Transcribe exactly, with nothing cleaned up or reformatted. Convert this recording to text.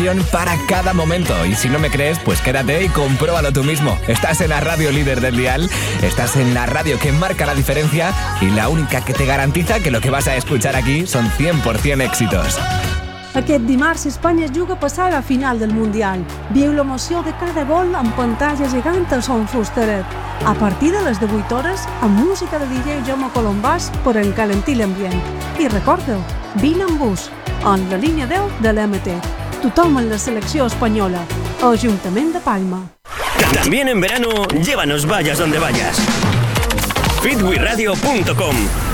información para cada momento. Y si no me crees, pues quédate y compruébalo tú mismo. Estás en la radio líder del dial, estás en la radio que marca la diferencia y la única que te garantiza que lo que vas a escuchar aquí son cien por ciento éxitos. Aquest dimarts Espanya es juga a passar a la final del Mundial. Viu l'emoció de cada gol amb pantalla gegant a Son Fusteret. A partir de les divuit hores, amb música de D J Jaume Colombàs per encalentir l'ambient. I recorda-ho, vine amb bus, en la línia deu de l'M T. Tothom en la selecció espanyola. Ajuntament de Palma. También en verano, llévanos vayas donde vayas. fitwiradio punto com